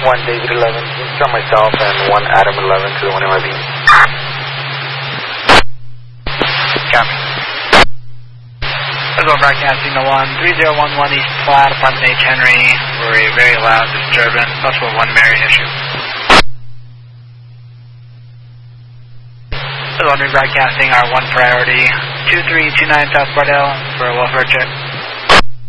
1 David 11, from myself, and 1 Adam 11 to the 1 MIB. Copy. Let's go broadcasting to 13011 East Platte, apartment H. Henry, for a very loud disturbance, possible 1 Marion issue. Let's go rebroadcasting our 1 priority, 2329 South Bardell, for a welfare check.